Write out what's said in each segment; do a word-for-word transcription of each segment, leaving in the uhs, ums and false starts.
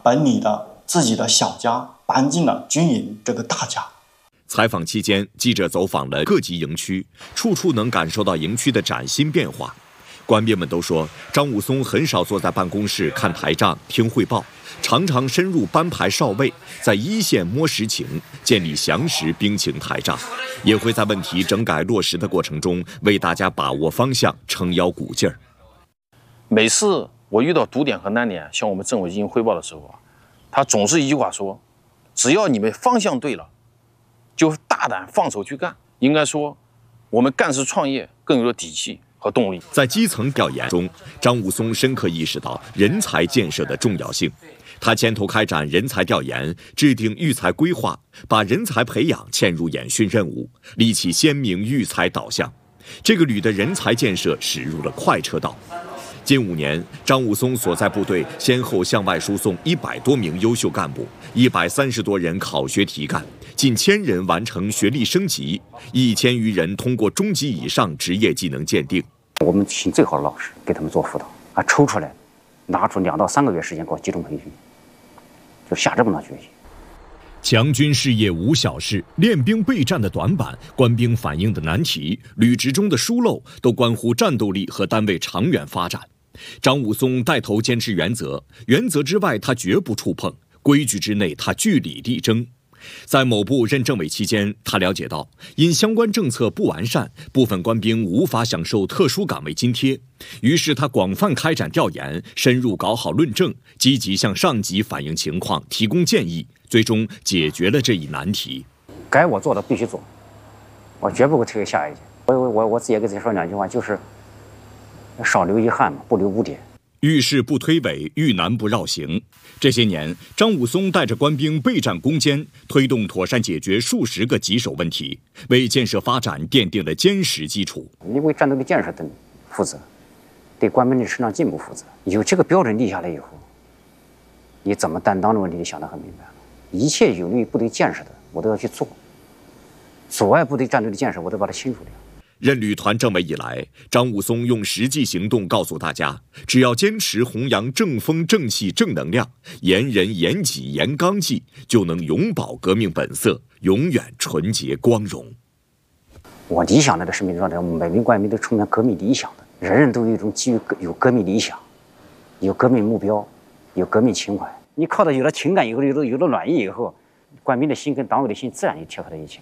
本里的自己的小家搬进了军营这个大家。 采访期间，记者走访了各级营区，处处能感受到营区的崭新变化。官兵们都说，张武松很少坐在办公室看台账、听汇报，常常深入班排哨位，在一线摸实情，建立详实兵情台账，也会在问题整改落实的过程中，为大家把握方向，撑腰鼓劲儿。 每次我遇到堵点和难点向我们政委进行汇报的时候啊，他总是一句话说：只要你们方向对了，就大胆放手去干。应该说，我们干事创业更有了底气和动力。 在基层调研中，张武松深刻意识到人才建设的重要性。他牵头开展人才调研，制定育才规划，把人才培养嵌入演训任务，立起鲜明育才导向。这个旅的人才建设驶入了快车道。近五年，张武松所在部队先后向外输送一百多名优秀干部，一百三十多人考学提干，近千人完成学历升级，一千余人通过中级以上职业技能鉴定。 我们请最好的老师给他们做辅导，啊，抽出来，拿出两到三个月时间搞集中培训，就下这么大决心。 强军事业无小事，练兵备战的短板，官兵反映的难题，履职中的疏漏，都关乎战斗力和单位长远发展。张武松带头坚持原则，原则之外他绝不触碰，规矩之内他据理力争。在某部任政委期间，他了解到，因相关政策不完善，部分官兵无法享受特殊岗位津贴。于是他广泛开展调研，深入搞好论证，积极向上级反映情况，提供建议，最终解决了这一难题。 该我做的必须做，我绝不会推给下一届。我我我我自己也给自己说两句话，就是少留遗憾嘛，不留污点。 遇事不推诿，遇难不绕行。这些年，张武松带着官兵备战攻坚，推动妥善解决数十个棘手问题，为建设发展奠定了坚实基础。 你为战斗力建设的负责，对官兵的成长进步负责。有这个标准立下来以后，你怎么担当的问题，你想得很明白了。一切有利于部队建设的，我都要去做；阻碍部队战斗力建设，我都把它清除掉。 任旅团政委以来，张武松用实际行动告诉大家，只要坚持弘扬正风正气正能量，严人严己严纲纪，就能永葆革命本色，永远纯洁光荣。 我理想的这生命状态，每名官兵都充满革命理想的，人人都有一种基于有革命理想，有革命目标，有革命情怀。你靠到有了情感以后，有了有了暖意以后，官兵的心跟党委的心自然就贴合在一起了。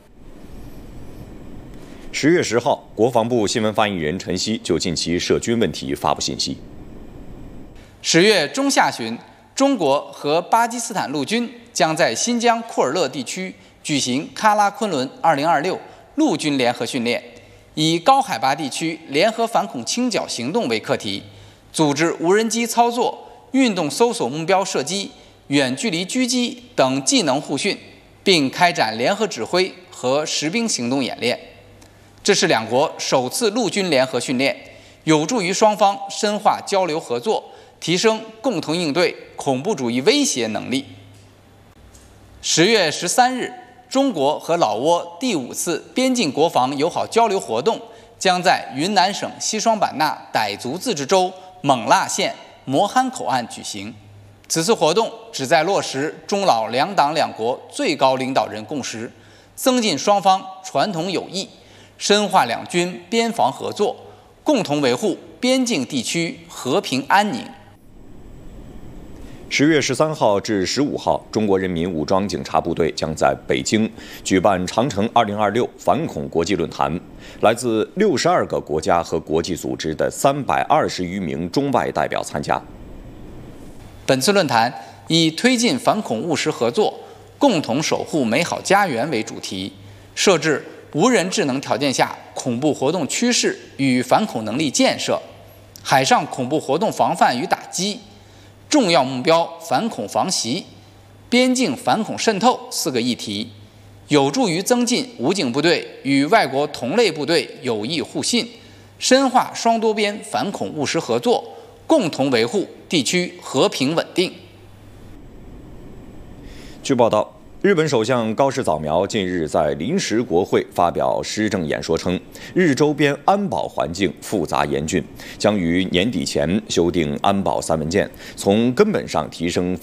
十月十号，国防部新闻发言人陈希就近期涉军问题发布信息。 十月中下旬，中国和巴基斯坦陆军将在新疆库尔勒地区举行喀拉昆仑二零二六陆军联合训练，以高海拔地区联合反恐清剿行动为课题，组织无人机操作、运动搜索目标射击、远距离狙击等技能互训，并开展联合指挥和实兵行动演练。这是两国首次陆军联合训练，有助于双方深化交流合作，提升共同应对恐怖主义威胁能力。十月十三日，中国和老挝第五次边境国防友好交流活动将在云南省西双版纳傣族自治州勐腊县磨憨口岸举行。此次活动旨在落实中老两党两国最高领导人共识，增进双方传统友谊，深化两军边防合作，共同维护边境地区和平安宁。 十月十三号至十五号，中国人民武装警察部队将在北京举办长城二零二六反恐国际论坛，来自六十二个国家和国际组织的三百二十余名中外代表参加。 本次论坛以推进反恐务实合作，共同守护美好家园为主题，设置无人智能条件下恐怖活动趋势与反恐能力建设、海上恐怖活动防范与打击、重要目标反恐防袭、边境反恐渗透四个议题，有助于增进武警部队与外国同类部队友谊互信，深化双多边反恐务实合作，共同维护地区和平稳定。 据报道，日本首相高市早苗近日在临时国会发表施政演说称，日周边安保环境复杂严峻，将于年底前修订安保三文件，从根本上提升